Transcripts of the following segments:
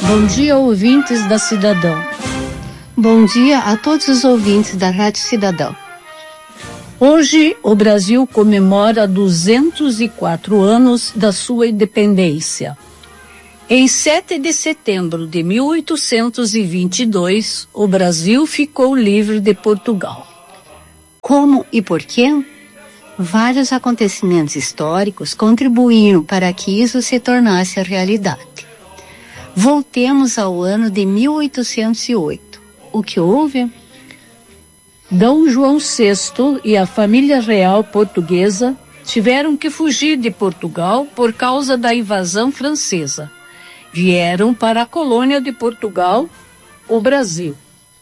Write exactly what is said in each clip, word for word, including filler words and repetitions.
Bom dia, ouvintes da Cidadão. Bom dia a todos os ouvintes da Rádio Cidadão. Hoje, o Brasil comemora duzentos e quatro anos da sua independência. Em sete de setembro de mil oitocentos e vinte e dois, o Brasil ficou livre de Portugal. Como e por quê? Vários acontecimentos históricos contribuíram para que isso se tornasse a realidade. Voltemos ao ano de mil oitocentos e oito. O que houve? Dom João sexto e a família real portuguesa tiveram que fugir de Portugal por causa da invasão francesa. Vieram para a colônia de Portugal, o Brasil.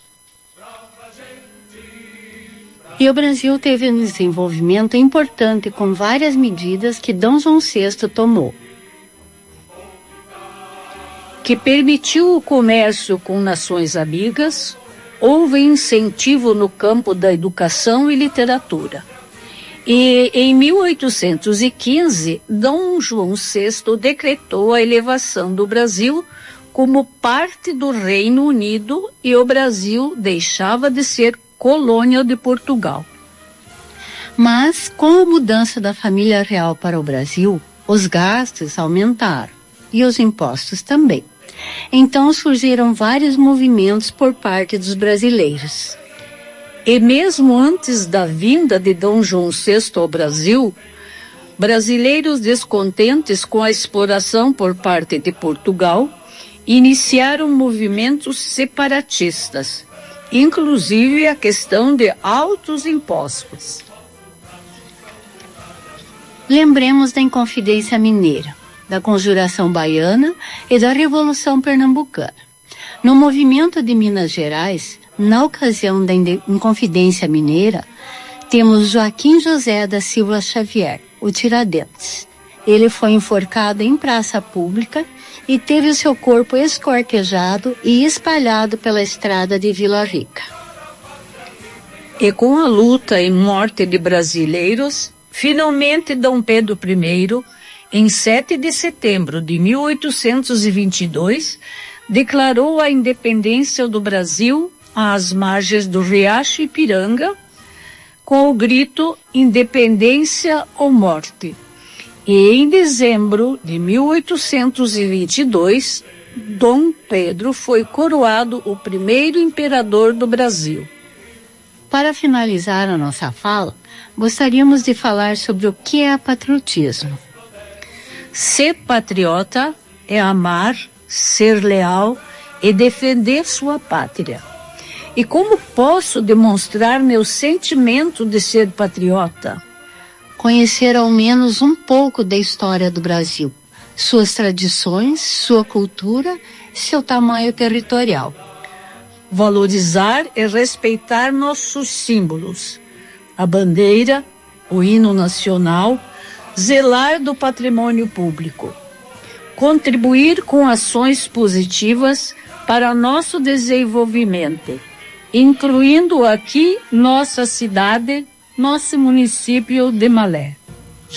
E o Brasil teve um desenvolvimento importante com várias medidas que Dom João sexto tomou, que permitiu o comércio com nações amigas. Houve incentivo no campo da educação e literatura. E em mil oitocentos e quinze, Dom João sexto decretou a elevação do Brasil como parte do Reino Unido e o Brasil deixava de ser colônia de Portugal. Mas, com a mudança da família real para o Brasil, os gastos aumentaram e os impostos também. Então surgiram vários movimentos por parte dos brasileiros. E mesmo antes da vinda de Dom João sexto ao Brasil, brasileiros descontentes com a exploração por parte de Portugal iniciaram movimentos separatistas, inclusive a questão de altos impostos. Lembremos da Inconfidência Mineira, da Conjuração Baiana e da Revolução Pernambucana. No movimento de Minas Gerais, na ocasião da Inconfidência Mineira, temos Joaquim José da Silva Xavier, o Tiradentes. Ele foi enforcado em praça pública e teve o seu corpo esquartejado e espalhado pela estrada de Vila Rica. E com a luta e morte de brasileiros, finalmente Dom Pedro I, em sete de setembro de mil oitocentos e vinte e dois, declarou a independência do Brasil às margens do Riacho Ipiranga, com o grito Independência ou Morte. E em dezembro de mil oitocentos e vinte e dois, Dom Pedro foi coroado o primeiro imperador do Brasil. Para finalizar a nossa fala, gostaríamos de falar sobre o que é patriotismo. Ser patriota é amar, ser leal e defender sua pátria. E como posso demonstrar meu sentimento de ser patriota? Conhecer ao menos um pouco da história do Brasil, suas tradições, sua cultura, seu tamanho territorial. Valorizar e respeitar nossos símbolos, a bandeira, o hino nacional, zelar do patrimônio público, contribuir com ações positivas para nosso desenvolvimento, incluindo aqui nossa cidade, nosso município de Malé.